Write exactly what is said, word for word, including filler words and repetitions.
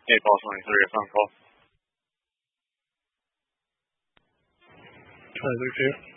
Hey, boss twenty-three, a phone call. twenty-three two.